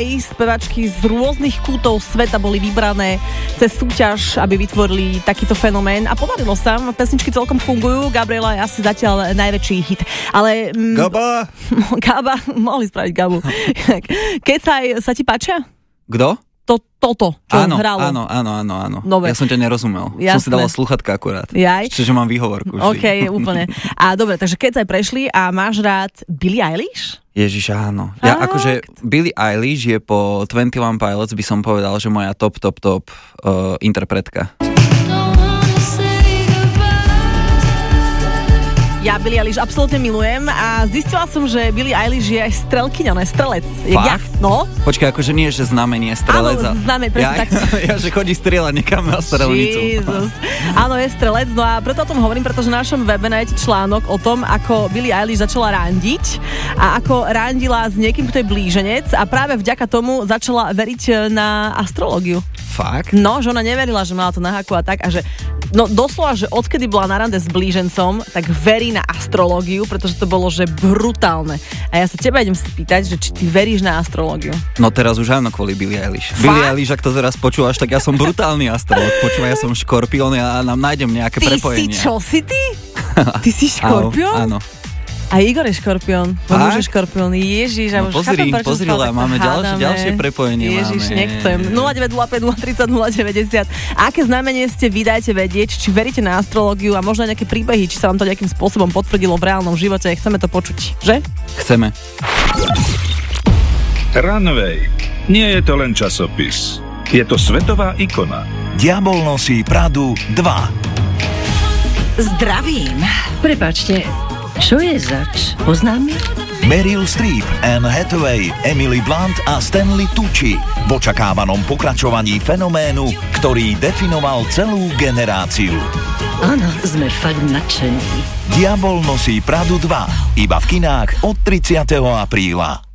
aj spevačky z rôznych kútov sveta boli vybrané cez súťaž, aby vytvorili takýto fenomén a podarilo sa. Pesničky celkom fungujú, Gabriela je asi zatiaľ najväčší hit. Ale... Gaba, mohli spraviť Gabu. Keď sa ti páčia? Kto? Toto, čo hralo. Áno. Dobre. Ja som ťa nerozumel. Jasné. Som si dala slúchatka akurát. Jaj. Čiže mám výhovorku vždy. OK, úplne. A dobre, takže keď sa prešli a máš rád Billie Eilish? Ježiš, áno. Ja akože Billie Eilish je po 21 Pilots, by som povedal, že moja top interpretka. Ja Billie Eilish absolútne milujem a zistila som, že Billie Eilish je aj strelkyňa, strelec. Fakt? No. Počkaj, akože nie, že znamenie strelec. Áno, znamenie, presne tak. Ja, že chodí strieľať niekam na strelnicu. Jesus. Áno, je strelec, no a preto o tom hovorím, pretože na našom webe nájdete článok o tom, ako Billie Eilish začala randiť a ako randila s niekým, kto je blíženec a práve vďaka tomu začala veriť na astrológiu. Fakt? No, že ona neverila, že mala to na haku a tak a že doslova, že odkedy bola na rande s blížencom, tak verí na astrológiu, pretože to bolo, že brutálne. A ja sa teba idem spýtať, že či ty veríš na astrológiu. No teraz už áno, kvôli Billie Eilish. Fakt? Billie Eilish, ak to teraz počúvaš, tak ja som brutálny astrológ. Počúvaj, ja som škorpión a nám nájdem nejaké prepojenie. Ty si čo, si ty? Ty si škorpión? Áno. A Igor je škorpión. On už je škorpión. Ježiš, no, pozri, máme ďalšie prepojenie. Ježiš, nechcem. 0905 030 090. Aké znamenie ste vy, dajte vedieť, či veríte na astrológiu a možno nejaké príbehy, či sa vám to nejakým spôsobom potvrdilo v reálnom živote. Chceme to počuť, že? Chceme. Runway. Nie je to len časopis. Je to svetová ikona. Diabol nosí Pradu 2. Zdravím. Prepáčte, čo je zač? Poznáme? Meryl Streep, Anne Hathaway, Emily Blunt a Stanley Tucci v očakávanom pokračovaní fenoménu, ktorý definoval celú generáciu. Áno, sme fakt nadšení. Diabol nosí Pradu 2, iba v kinách od 30. apríla.